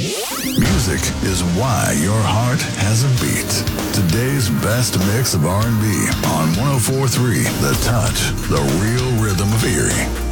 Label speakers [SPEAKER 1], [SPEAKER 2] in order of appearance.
[SPEAKER 1] Music is why your heart has a beat. Today's best mix of R&B on 104.3 The Touch, the real rhythm of Erie.